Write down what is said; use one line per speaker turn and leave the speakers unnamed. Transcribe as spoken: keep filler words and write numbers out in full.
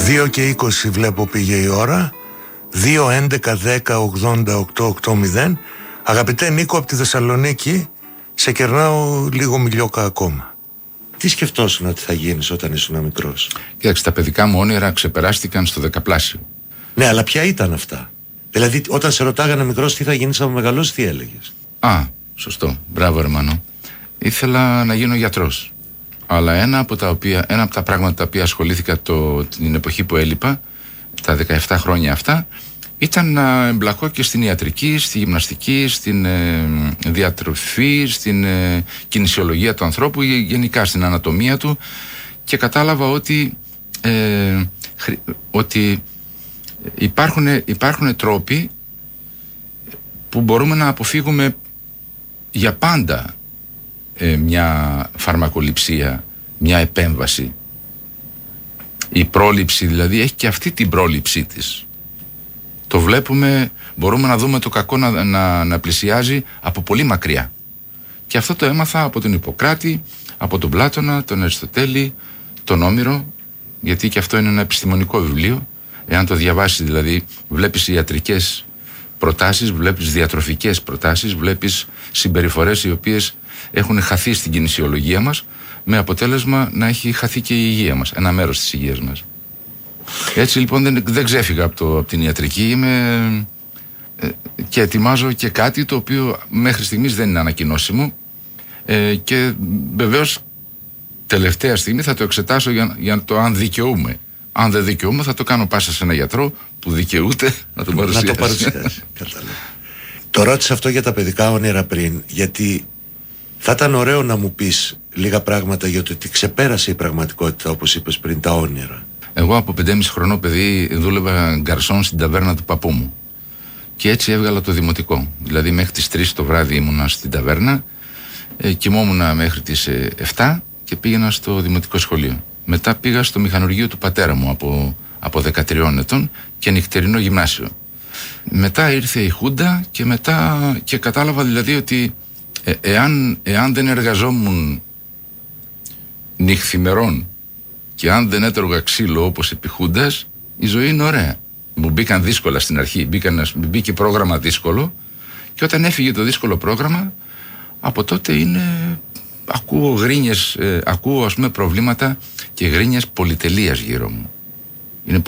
δύο και είκοσι βλέπω πήγε η ώρα. Δύο, έντεκα, δέκα, ογδόντα οκτώ, οκτακόσια. Αγαπητέ Νίκο από τη Θεσσαλονίκη, σε κερνάω λίγο μιλιόκα ακόμα. Τι σκεφτόσουν ότι θα γίνεις όταν ήσουν μικρός?
Κοίταξε, τα παιδικά μου όνειρα ξεπεράστηκαν στο δεκαπλάσιο.
Ναι, αλλά ποια ήταν αυτά? Δηλαδή, όταν σε ρωτάγανε μικρός τι θα γίνεις από μεγαλώσει, τι έλεγες?
Α, σωστό. Μπράβο, Ερμανό. Ήθελα να γίνω γιατρός. Αλλά ένα από τα, οποία, ένα από τα πράγματα τα οποία ασχολήθηκα το, την εποχή που έλειπα, τα δεκαεπτά χρόνια αυτά, ήταν να εμπλακώ και στην ιατρική, στη γυμναστική, στην ε, διατροφή, στην ε, κινησιολογία του ανθρώπου, γενικά στην ανατομία του, και κατάλαβα ότι, ε, χρη, ότι υπάρχουν, υπάρχουν τρόποι που μπορούμε να αποφύγουμε για πάντα ε, μια φαρμακοληψία, μια επέμβαση. Η πρόληψη δηλαδή έχει και αυτή την πρόληψή της. Το βλέπουμε, μπορούμε να δούμε το κακό να, να, να πλησιάζει από πολύ μακριά. Και αυτό το έμαθα από τον Ιπποκράτη, από τον Πλάτωνα, τον Αριστοτέλη, τον Όμηρο, γιατί και αυτό είναι ένα επιστημονικό βιβλίο. Εάν το διαβάσεις δηλαδή, βλέπεις ιατρικές προτάσεις, βλέπεις διατροφικές προτάσεις, βλέπεις συμπεριφορές οι οποίες έχουν χαθεί στην κινησιολογία μας, με αποτέλεσμα να έχει χαθεί και η υγεία μας, ένα μέρος της υγείας μας. Έτσι λοιπόν δεν, δεν ξέφυγα από, το, από την ιατρική, είμαι, ε, και ετοιμάζω και κάτι το οποίο μέχρι στιγμής δεν είναι ανακοινώσιμο, ε, και βεβαίως τελευταία στιγμή θα το εξετάσω για, για το αν δικαιούμαι. Αν δεν δικαιούμαι θα το κάνω πάσα σε ένα γιατρό που δικαιούται να το παρουσιάσει.
Να το παρουσιάσει. Το ρώτησα αυτό για τα παιδικά όνειρα πριν, γιατί θα ήταν ωραίο να μου πεις λίγα πράγματα για το ότι ξεπέρασε η πραγματικότητα, όπως είπες πριν, τα όνειρα.
Εγώ από πεντέμισι χρονών παιδί δούλευα γκαρσόν στην ταβέρνα του παππού μου. Και έτσι έβγαλα το δημοτικό. Δηλαδή μέχρι τις τρεις το βράδυ ήμουνα στην ταβέρνα, ε, κοιμόμουνα μέχρι τις ε, επτά και πήγαινα στο δημοτικό σχολείο. Μετά πήγα στο μηχανουργείο του πατέρα μου από, από δεκατριών ετών και νυχτερινό γυμνάσιο. Μετά ήρθε η Χούντα και μετά και κατάλαβα δηλαδή ότι ε, εάν, εάν δεν εργαζόμουν νυχθημερών και αν δεν έτρωγα ξύλο όπως επί Χούντας, η ζωή είναι ωραία. Μου μπήκαν δύσκολα στην αρχή, μπήκαν, μπήκε πρόγραμμα δύσκολο, και όταν έφυγε το δύσκολο πρόγραμμα, από τότε είναι, ακούω γρίνιες, ε, ακούω ας πούμε προβλήματα και γρίνιες πολυτελείας γύρω μου.